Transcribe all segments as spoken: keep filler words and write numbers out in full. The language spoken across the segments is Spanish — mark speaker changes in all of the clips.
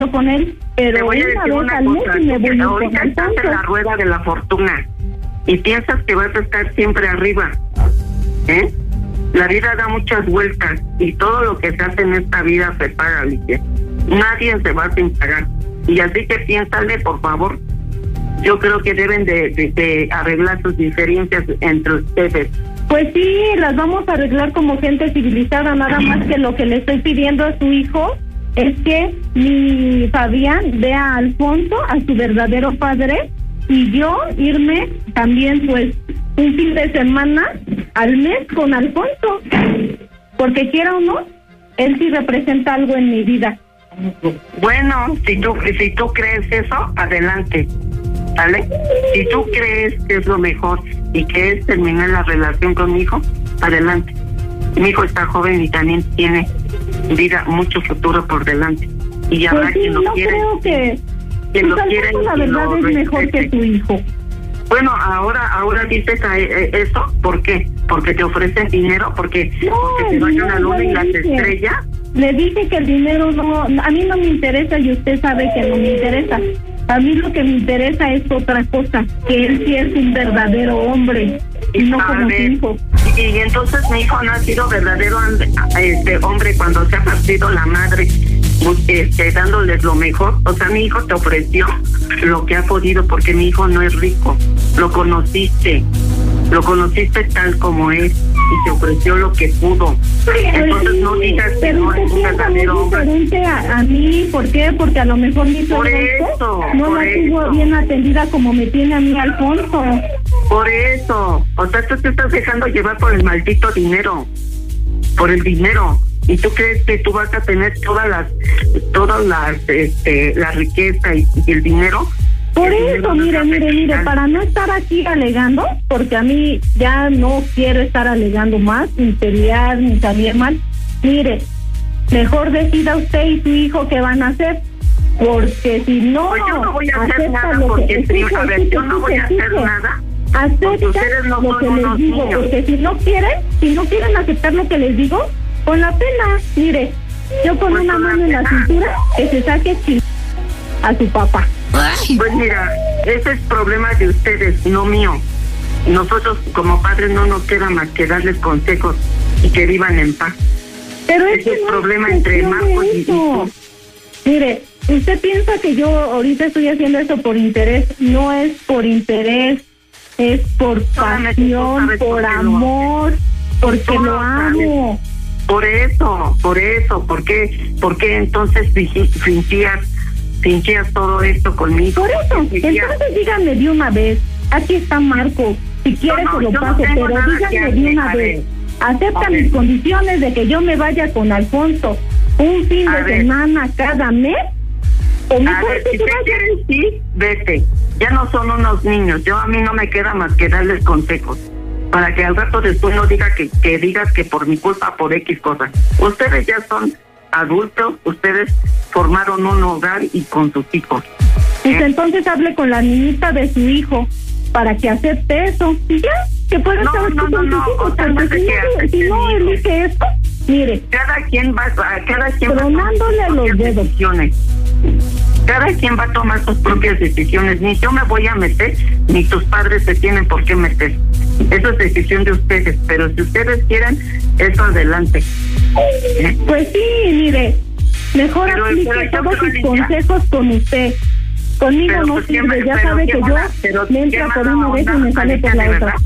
Speaker 1: con él, pero
Speaker 2: te voy a decir una cosa, me voy ahorita estás en la rueda de la fortuna y piensas que vas a estar siempre arriba, ¿eh? La vida da muchas vueltas y todo lo que se hace en esta vida se paga, Alicia. Nadie se va sin pagar. Y así que piénsale, por favor. Yo creo que deben de, de, de arreglar sus diferencias entre ustedes.
Speaker 1: Pues sí, las vamos a arreglar como gente civilizada, nada más que lo que le estoy pidiendo a su hijo es que mi Fabián vea a Alfonso, a su verdadero padre, y yo irme también, pues, un fin de semana al mes con Alfonso, porque quiera o no, él sí representa algo en mi vida.
Speaker 2: Bueno, si tú, si tú crees eso, adelante, ¿vale? Si tú crees que es lo mejor y que es terminar la relación con mi hijo, adelante. Mi hijo está joven y también tiene vida, mucho futuro por delante. Y habrá
Speaker 1: pues sí,
Speaker 2: quien lo
Speaker 1: no
Speaker 2: quiere.
Speaker 1: Creo que
Speaker 2: quien lo quiere y
Speaker 1: la verdad
Speaker 2: lo
Speaker 1: es mejor que tu hijo.
Speaker 2: Bueno, ahora ahora dices eso, ¿por qué? Porque te ofrecen dinero, porque,
Speaker 1: no,
Speaker 2: porque te vayan a la luna y las estrellas.
Speaker 1: Le dije que el dinero no, a mí no me interesa y usted sabe que no me interesa. A mí lo que me interesa es otra cosa, que él sí es un verdadero hombre y no como su hijo.
Speaker 2: Y entonces mi hijo no ha sido verdadero este hombre cuando se ha partido la madre, este, dándoles lo mejor. O sea, mi hijo te ofreció lo que ha podido, porque mi hijo no es rico. Lo conociste, lo conociste tal como es y te ofreció lo que pudo. Entonces no digas que no es un verdadero hombre.
Speaker 1: Diferente a, a mí, ¿por qué? Porque a lo mejor mi
Speaker 2: por eso,
Speaker 1: no
Speaker 2: por
Speaker 1: la tuvo
Speaker 2: eso.
Speaker 1: bien atendida como me tiene a mí Alfonso.
Speaker 2: Por eso, o sea, tú te estás dejando llevar por el maldito dinero, por el dinero. ¿Y tú crees que tú vas a tener todas las, todas las, este, la riqueza y, y el dinero?
Speaker 1: Por eso, mire, mire, mire, para no estar aquí alegando, porque a mí ya no quiero estar alegando más, ni pelear, ni salir mal, mire, mejor decida usted y su hijo qué van a hacer, porque si no...
Speaker 2: Pues yo no voy a hacer nada, porque, que, escucha, a ver, yo no voy a hacer escucha. nada.
Speaker 1: Acepta
Speaker 2: ustedes no
Speaker 1: lo que les digo,
Speaker 2: niños.
Speaker 1: Porque si no quieren, si no quieren aceptar lo que les digo, con la pena, mire, yo con
Speaker 2: pues
Speaker 1: una
Speaker 2: con
Speaker 1: mano en la cintura, que se saque ching a su papá.
Speaker 2: Pues mira, ese es problema de ustedes, no mío. Nosotros como padres no nos queda más que darles consejos y que vivan en paz.
Speaker 1: Pero
Speaker 2: ese
Speaker 1: es que
Speaker 2: es el
Speaker 1: no
Speaker 2: problema
Speaker 1: es
Speaker 2: entre Marcos y tú.
Speaker 1: Mire, usted piensa que yo ahorita estoy haciendo esto por interés. No es por interés, es por pasión, por amor, porque lo amo.
Speaker 2: Por eso, por eso, ¿por qué, por qué entonces fingías, fingías todo esto conmigo?
Speaker 1: Por eso, entonces díganme de una vez, aquí está Marco, si quiere
Speaker 2: no, no,
Speaker 1: se lo
Speaker 2: yo
Speaker 1: paso,
Speaker 2: no
Speaker 1: pero díganme de una vez, acepta mis condiciones de que yo me vaya con Alfonso un fin
Speaker 2: a
Speaker 1: de
Speaker 2: ver.
Speaker 1: semana cada mes.
Speaker 2: A ver, si te quieres sí, vete, ya no son unos niños, yo a mí no me queda más que darles consejos, para que al rato después no diga que, que digas que por mi culpa, por X cosas. Ustedes ya son adultos, ustedes formaron un hogar y con sus hijos.
Speaker 1: Pues
Speaker 2: ¿eh?
Speaker 1: entonces hable con la niñita de su hijo para que acepte eso. Y ya, que pueda
Speaker 2: No,
Speaker 1: estar
Speaker 2: no,
Speaker 1: aquí
Speaker 2: no,
Speaker 1: con
Speaker 2: no,
Speaker 1: sus hijos,
Speaker 2: o sea, no
Speaker 1: porque
Speaker 2: sé
Speaker 1: si
Speaker 2: qué
Speaker 1: no,
Speaker 2: hace
Speaker 1: si no
Speaker 2: este
Speaker 1: elige esto, mire,
Speaker 2: Cada quien va, cada quien
Speaker 1: tronándole
Speaker 2: va a tomar sus
Speaker 1: los
Speaker 2: propias
Speaker 1: dedos.
Speaker 2: decisiones. Cada quien va a tomar sus propias decisiones. Ni yo me voy a meter, ni tus padres se tienen por qué meter. Eso es decisión de ustedes, pero si ustedes quieren, eso adelante. ¿Eh?
Speaker 1: Pues sí, mire, mejor
Speaker 2: Pero,
Speaker 1: aplique
Speaker 2: pero yo
Speaker 1: todos
Speaker 2: creo,
Speaker 1: sus
Speaker 2: Alicia,
Speaker 1: consejos con usted. Conmigo
Speaker 2: pero,
Speaker 1: no
Speaker 2: pues, qué
Speaker 1: sirve,
Speaker 2: ma-
Speaker 1: ya
Speaker 2: pero
Speaker 1: sabe
Speaker 2: qué
Speaker 1: que
Speaker 2: mala-
Speaker 1: yo
Speaker 2: pero
Speaker 1: me
Speaker 2: qué
Speaker 1: entra por
Speaker 2: mala
Speaker 1: una vez y
Speaker 2: onda,
Speaker 1: me sale por
Speaker 2: Alicia,
Speaker 1: la
Speaker 2: de
Speaker 1: otra.
Speaker 2: verdad.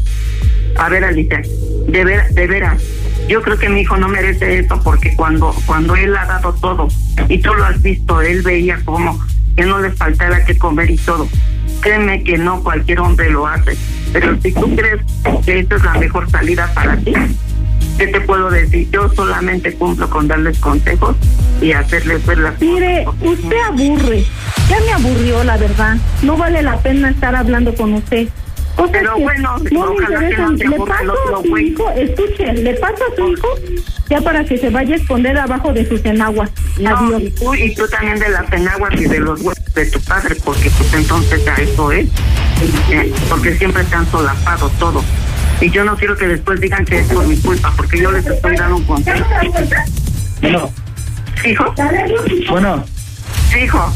Speaker 2: A ver, Alicia, de, ver, de veras, yo creo que mi hijo no merece eso, porque cuando cuando él ha dado todo, y tú lo has visto, él veía como que no le faltara que comer y todo. Créeme que no cualquier hombre lo hace, pero si tú crees que esta es la mejor salida para ti, ¿qué te puedo decir? Yo solamente cumplo con darles consejos y hacerles ver las
Speaker 1: Mire,
Speaker 2: cosas.
Speaker 1: usted aburre, ya me aburrió la verdad, no vale la pena estar hablando con usted. Cosas
Speaker 2: Pero
Speaker 1: que
Speaker 2: bueno,
Speaker 1: no me
Speaker 2: ojalá que
Speaker 1: interesan.
Speaker 2: no te
Speaker 1: Le
Speaker 2: aburra el
Speaker 1: paso
Speaker 2: otro
Speaker 1: a su
Speaker 2: güey.
Speaker 1: hijo, escuche, le paso a su hijo ya para que se vaya a esconder abajo de sus enaguas.
Speaker 2: No,
Speaker 1: Adiós.
Speaker 2: y tú, y tú también de las enaguas y de los huevos de tu padre, porque pues entonces ya eso es, eh, porque siempre te han solapado todo. Y yo no quiero que después digan que es por mi culpa, porque yo les estoy dando un consejo.
Speaker 3: Bueno,
Speaker 2: ¿Hijo?
Speaker 3: bueno,
Speaker 2: hijo.